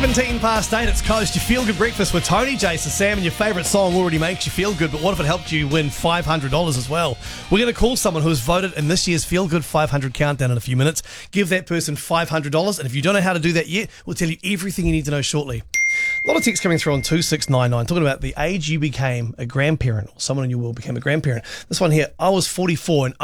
17 past 8, it's Coast, your feel-good breakfast with Tony, Jason, Sam, and your favourite song already makes you feel good, but what if it helped you win $500 as well? We're going to call someone who has voted in this year's Feel Good 500 countdown in a few minutes, give that person $500, and if you don't know how to do that yet, we'll tell you everything you need to know shortly. A lot of texts coming through on 2699 talking about the age you became a grandparent, or someone in your will became a grandparent. This one here, I was 44 and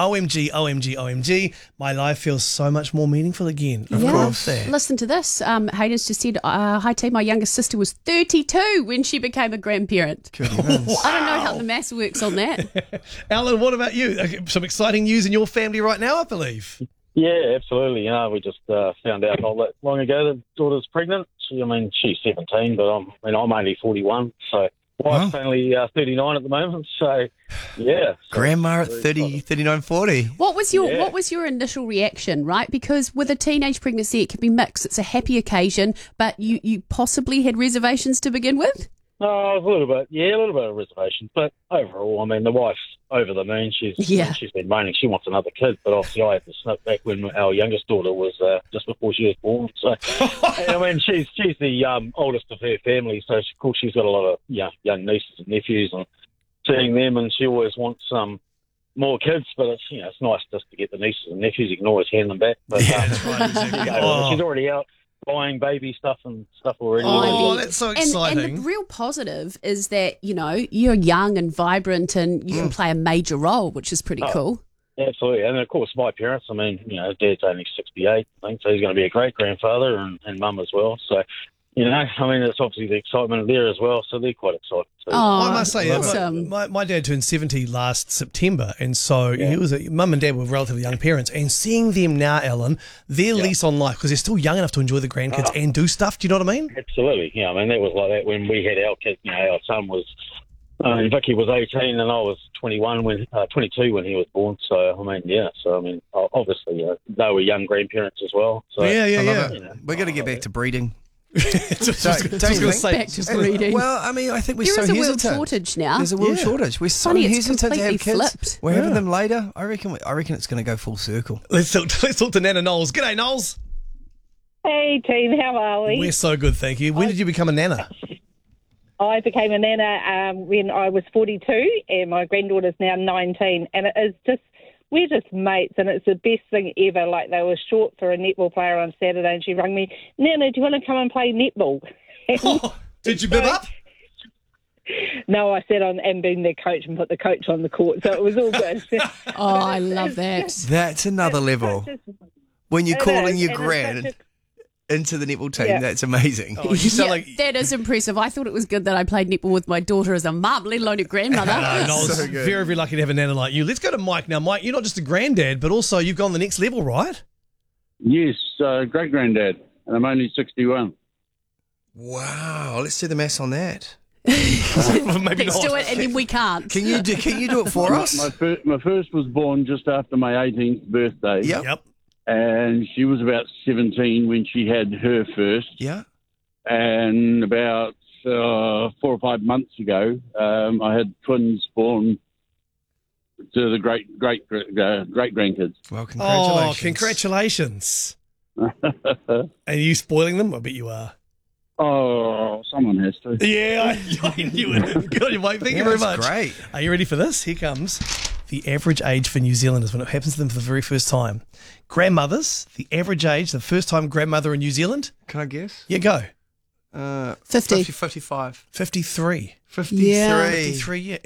OMG, my life feels so much more meaningful again. Of course. Listen to this. Hayden's just said, hi team, my youngest sister was 32 when she became a grandparent. I don't know how the maths works on that. Alan, what about you? Some exciting news in your family right now, I believe. Yeah, absolutely. We just found out not that long ago that daughter's pregnant. She's 17, but I'm only 41, so wife's only 39 at the moment. So, yeah. Grandma at 30, 39, 40. What was your initial reaction, right? Because with a teenage pregnancy, it can be mixed. It's a happy occasion, but you possibly had reservations to begin with? A little bit of reservation. But overall, the wife's over the moon. She's been moaning she wants another kid, but obviously I had to snip back when our youngest daughter was just before she was born. So, she's the oldest of her family, so of course she's got a lot of young nieces and nephews, and seeing them, and she always wants more kids, but it's it's nice just to get the nieces and nephews. You can always hand them back. But That's right, exactly. She's already out buying baby stuff and stuff already. Oh, that's so exciting. And the real positive is that, you're young and vibrant and you can play a major role, which is pretty cool. Absolutely. And of course, my parents, Dad's only 68, I think, so he's going to be a great grandfather, and Mum as well. So, there's obviously the excitement there as well, so they're quite excited too. I must say, my dad turned 70 last September, and so Mum and Dad were relatively young parents, and seeing them now, Alan, their lease on life, because they're still young enough to enjoy the grandkids and do stuff, do you know what I mean? Absolutely. That was like that when we had our kids. Our son was, Vicky was 18 and I was 22 when he was born. So, obviously, they were young grandparents as well. So, We're going to get back to breeding. Back to breeding. Well, I think we're there so is a hesitant. world shortage now. There's a world shortage. We're so hesitant to have kids. Flipped. We're having them later. I reckon it's going to go full circle. Let's talk to Nana Knowles. G'day, Knowles. Hey team, how are we? We're so good, thank you. When did you become a nana? I became a nana when I was 42 and my granddaughter's now 19, and it is just, we're just mates, and it's the best thing ever. Like, they were short for a netball player on Saturday, and she rang me, Nana, do you want to come and play netball? Did you bib up? No, I sat on and being their coach and put the coach on the court, so it was all good. I love that. That's another level. When you're calling your gran into the netball team, that's amazing. You sound like... That is impressive. I thought it was good that I played netball with my daughter as a mum, let alone a grandmother. Knowles, so very, very lucky to have a nana like you. Let's go to Mike now. Mike, you're not just a granddad, but also you've gone the next level, right? Yes, great-granddad, and I'm only 61. Wow, let's do the maths on that. Maybe Let's do it, and then we can't. Can you do it for us? My first was born just after my 18th birthday. Yep. And she was about 17 when she had her first. Yeah. And about 4 or 5 months ago, I had twins born to the great grandkids. Well, congratulations. Oh, congratulations. Are you spoiling them? I bet you are. Oh, someone has to. Yeah, I knew it. Good on you, mate. Thank you very much. Great. Are you ready for this? Here comes. The average age for New Zealanders when it happens to them for the very first time. Grandmothers, the average age, the first time grandmother in New Zealand. Can I guess? Yeah, go. 50. 55. 53. 53. 53, yeah.